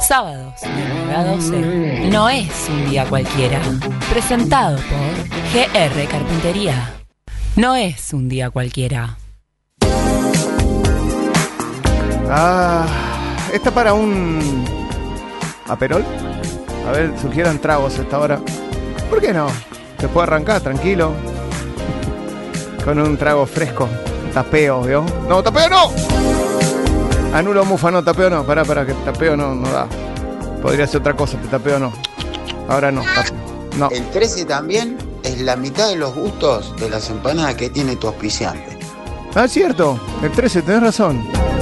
Sábados de 9 a 12. No es un día cualquiera. Presentado por GR Carpintería. No es un día cualquiera. Está para un aperol. A ver, surgieran tragos a esta hora. ¿Por qué no? Se puede arrancar tranquilo. Con un trago fresco. Tapeo, ¿vio? ¡No, tapeo no! Anulo mufa, no, tapeo no. Pará, que tapeo no da. Podría ser otra cosa, pero tapeo no. Ahora no, no. El 13 también es la mitad de los gustos de las empanadas que tiene tu auspiciante. Es cierto. El 13, tenés razón.